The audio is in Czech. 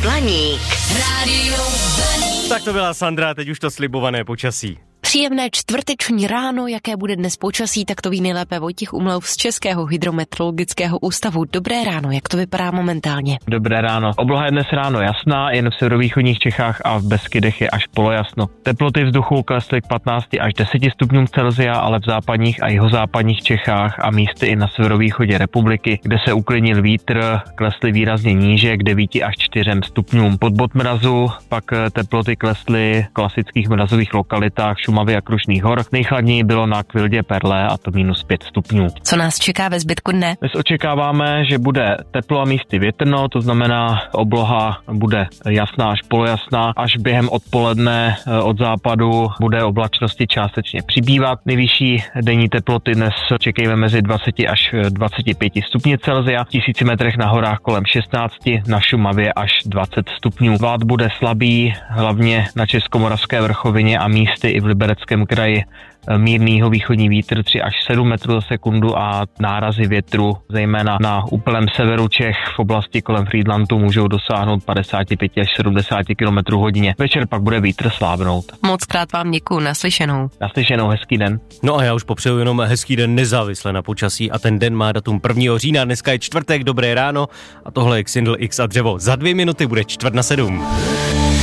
Blaník. Rádio Blaník. Tak to byla Sandra, teď už to slibované počasí. Příjemné čtvrteční ráno, jaké bude dnes počasí, tak to ví nejlépe Vojtěch Umlauf z Českého hydrometeorologického ústavu. Dobré ráno, jak to vypadá momentálně? Dobré ráno. Obloha je dnes ráno jasná, jen v severovýchodních Čechách a v Beskydech je až polojasno. Teploty vzduchu klesly k 15 až 10 stupňům Celsia, ale v západních a jihozápadních Čechách a místy i na severovýchodě republiky, kde se uklidnil vítr, klesly výrazně níže k 9 až 4 stupňům. Pod bod mrazu pak teploty klesly v klasických mrazových lokalitách Šumavy a Krušných hor. Nejchladněji bylo na Kvildě Perlé a to -5 stupňů. Co nás čeká ve zbytku dne? Dnes očekáváme, že bude teplo a místy větrno, to znamená obloha bude jasná až polojasná, až během odpoledne od západu bude oblačnosti částečně přibývat. Nejvyšší denní teploty dnes čekejme mezi 20 až 25 stupni Celsia, v 1000 metrech na horách kolem 16, na Šumavě až 20 stupňů. Vád bude slabý, hlavně na Českomoravské vrchovině a místy i v Libereckém kraji mírný jihovýchodní vítr 3 až 7 metrů za sekundu a nárazy větru, zejména na úplném severu Čech v oblasti kolem Frýdlantu můžou dosáhnout 55 až 70 km hodině. Večer pak bude vítr slábnout. Moc krát vám děkuju, naslyšenou. Naslyšenou, hezký den. No a já už popřeju jenom hezký den nezávisle na počasí a ten den má datum 1. října, dneska je čtvrtek, dobré ráno a tohle je Xindl X a dřevo. Za 2 minuty bude 6:45.